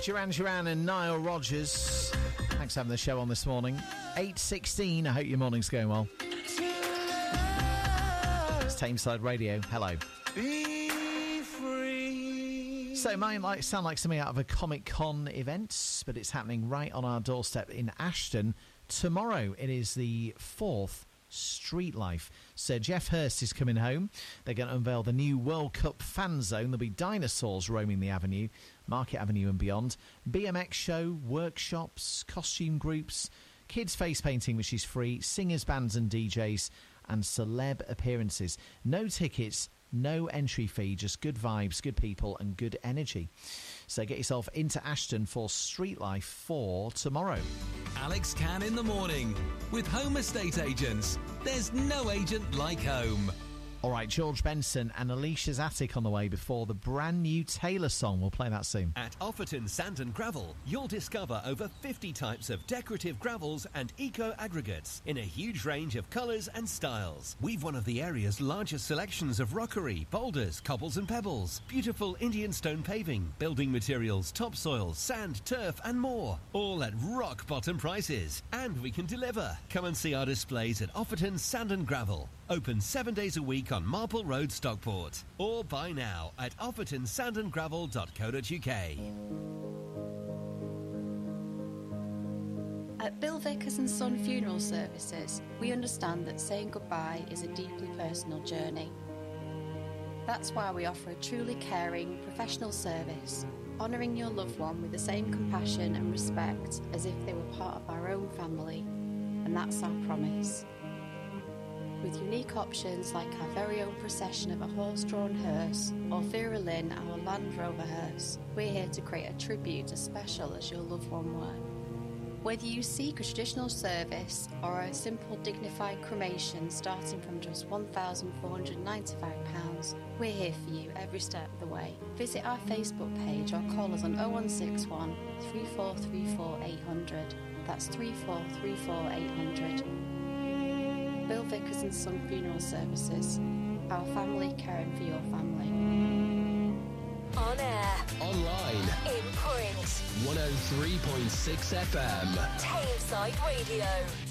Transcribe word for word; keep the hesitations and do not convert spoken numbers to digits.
Duran Duran and Nile Rodgers. Thanks for having the show on this morning. eight sixteen, I hope your morning's going well. It's Tameside Radio. Hello. Be free. So it might like, sound like something out of a Comic Con event, but it's happening right on our doorstep in Ashton tomorrow. It is the fourth Street Life. Sir Jeff Hurst is coming home. They're going to unveil the new World Cup fan zone. There'll be dinosaurs roaming the avenue, Market Avenue and beyond. B M X show, workshops, costume groups, kids face painting, which is free, singers, bands and D Js, and celeb appearances. No tickets, no entry fee, just good vibes, good people and good energy. So get yourself into Ashton for Street Life for tomorrow. Alex Can in the morning with Home Estate Agents. There's no agent like home. All right, George Benson and Alicia's Attic on the way before the brand new Taylor song. We'll play that soon. At Offerton Sand and Gravel, you'll discover over fifty types of decorative gravels and eco-aggregates in a huge range of colours and styles. We've one of the area's largest selections of rockery, boulders, cobbles and pebbles, beautiful Indian stone paving, building materials, topsoil, sand, turf and more. All at rock-bottom prices. And we can deliver. Come and see our displays at Offerton Sand and Gravel. Open seven days a week on Marple Road, Stockport. Or buy now at offerton sand and gravel dot co dot uk. At Bill Vickers and Son Funeral Services, we understand that saying goodbye is a deeply personal journey. That's why we offer a truly caring, professional service, honouring your loved one with the same compassion and respect as if they were part of our own family. And that's our promise. With unique options like our very own procession of a horse-drawn hearse or Vera Lynn, our Land Rover hearse, we're here to create a tribute as special as your loved one were. Whether you seek a traditional service or a simple dignified cremation starting from just one thousand four hundred ninety-five pounds, we're here for you every step of the way. Visit our Facebook page or call us on oh one six one, three four three four, eight hundred. That's three four three four, eight hundred. Bill Vickers and Son Funeral Services. Our family caring for your family. On air. Online. In print. one oh three point six F M. Tameside Radio.